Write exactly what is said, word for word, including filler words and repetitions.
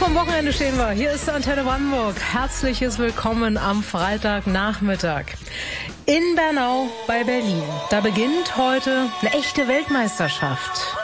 vom Wochenende stehen wir. Hier ist Antenne Brandenburg. Herzliches Willkommen am Freitagnachmittag. In Bernau bei Berlin. Da beginnt heute eine echte Weltmeisterschaft.